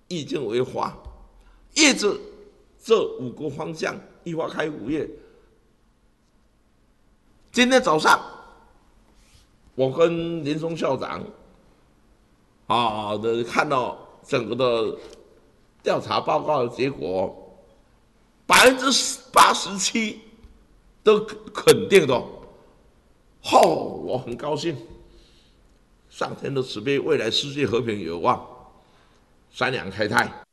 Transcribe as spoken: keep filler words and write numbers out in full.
易经为花，叶子这五个方向，一花开五叶。今天早上，我跟林松校长啊的看到整个的调查报告的结果，百分之八十七都肯定的。哦，我很高兴，上天的慈悲，未来世界和平有望，三阳开泰。